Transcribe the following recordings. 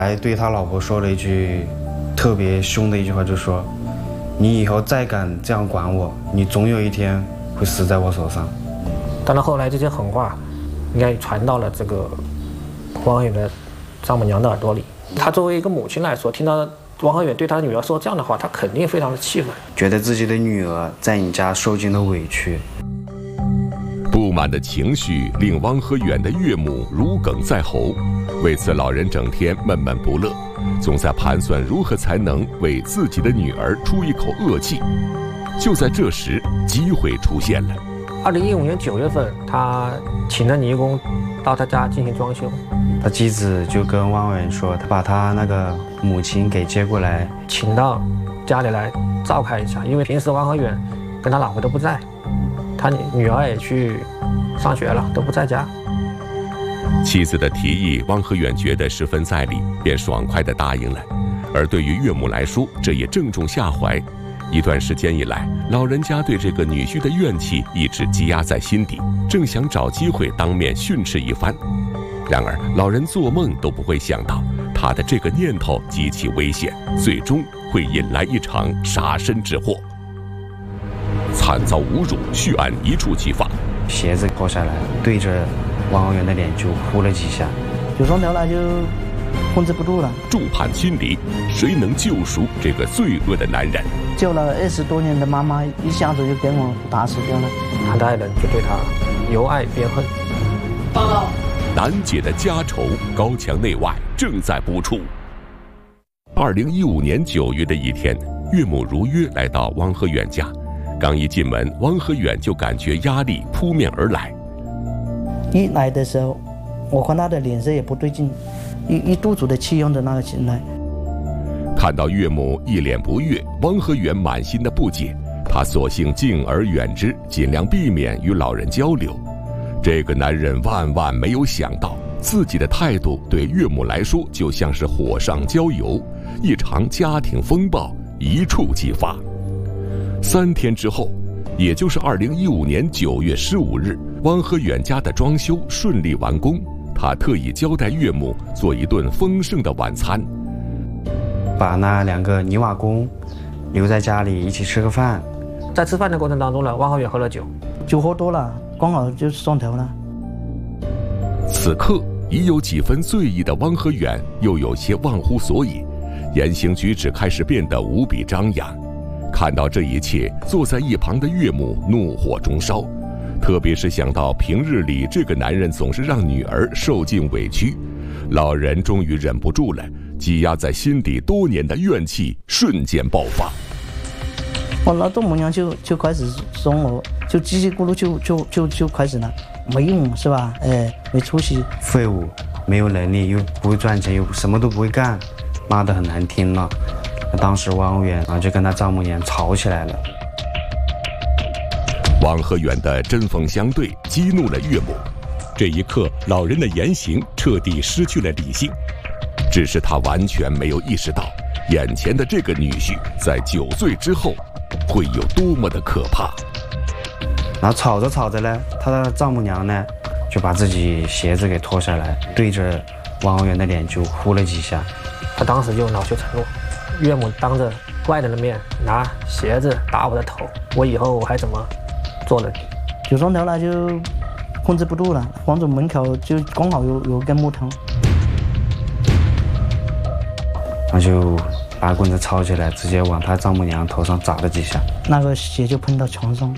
还对他老婆说了一句特别凶的一句话，就说：“你以后再敢这样管我，你总有一天会死在我手上。” 当然后来这些狠话应该传到了这个汪和远的丈母娘的耳朵里。她作为一个母亲来说，听到汪和远对她女儿说这样的话，她肯定非常的气愤， 觉得自己的女儿在你家受尽了委屈。 不满的情绪令汪和远的岳母如鲠在喉，为此老人整天闷闷不乐，总在盘算如何才能为自己的女儿出一口恶气。就在这时，机会出现了。 2015年9月份，他请了泥工到他家进行装修。 他妻子就跟汪和远说，他把他那个母亲给接过来， 请到家里来照看一下，因为平时汪和远跟他老婆都不在，他女儿也去上学了，都不在家。 妻子的提议，汪和远觉得十分在理，便爽快地答应了。而对于岳母来说，这也正中下怀。一段时间以来，老人家对这个女婿的怨气一直积压在心底，正想找机会当面训斥一番。然而老人做梦都不会想到，他的这个念头极其危险，最终会引来一场杀身之祸。惨遭侮辱，血案一触即发， 鞋子脱下来对着汪和远的脸就呼了几下， 有双条了就控制不住了。 众叛亲离，谁能救赎这个罪恶的男人？ 救了20多年的妈妈，一下子就给我打死掉了。 他的爱人就对他由爱变恨。 报告。 难解的家仇，高墙内外正在播出。2015年9月的一天，岳母如约来到汪和远家。刚一进门，汪和远就感觉压力扑面而来。 一来的时候，我看他的脸色也不对劲，一肚子的气用的那个进来。 看到岳母一脸不悦，汪和远满心的不解，他索性敬而远之，尽量避免与老人交流。这个男人万万没有想到，自己的态度对岳母来说就像是火上浇油，一场家庭风暴一触即发。3天之后，也就是2015年9月15日，汪和远家的装修顺利完工。他特意交代岳母做一顿丰盛的晚餐， 把那2个泥瓦工留在家里一起吃个饭。 在吃饭的过程当中呢，汪和远喝了酒， 酒喝多了，刚好就上头了。 此刻已有几分醉意的汪和远又有些忘乎所以，言行举止开始变得无比张扬。看到这一切，坐在一旁的岳母怒火中烧，特别是想到平日里这个男人总是让女儿受尽委屈，老人终于忍不住了，积压在心底多年的怨气瞬间爆发。 我那丈母娘就开始说我，就叽叽咕噜就开始了，没用是吧？没出息， 废物，没有能力，又不会赚钱，又什么都不会干，骂得很难听了。当时汪和远就跟他丈母娘吵起来了。 汪和远的针锋相对激怒了岳母，这一刻老人的言行彻底失去了理性，只是他完全没有意识到眼前的这个女婿在酒醉之后会有多么的可怕。 然后吵着吵着呢，他的丈母娘呢就把自己鞋子给脱下来，对着汪和远的脸就呼了几下。 他当时就恼羞成怒，岳母当着外人的面拿鞋子打我的头，我以后我还怎么做人？ 酒上头了就控制不住了，房子门口就刚好有根木头， 然后就把棍子抄起来，直接往他丈母娘头上砸了几下， 那个血就喷到墙上。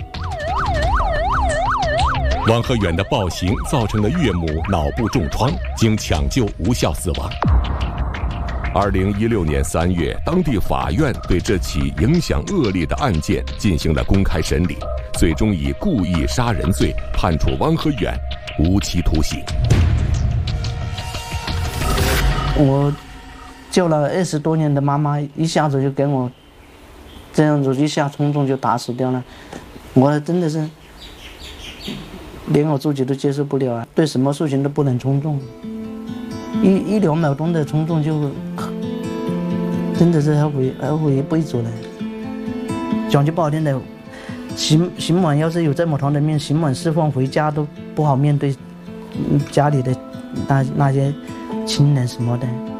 汪和远的暴行造成了岳母脑部重创，经抢救无效死亡。2016年3月，当地法院对这起影响恶劣的案件进行了公开审理，最终以故意杀人罪判处汪和远无期徒刑。 我救了20多年的妈妈，一下子就给我这样子一下冲动就打死掉了，我真的是连我自己都接受不了啊！对什么事情都不能冲动，一2秒钟的冲动就真的是后悔一辈子了。讲句不好听的，刑满要是有这么长的命，刑满释放回家都不好面对家里的那些亲人什么的。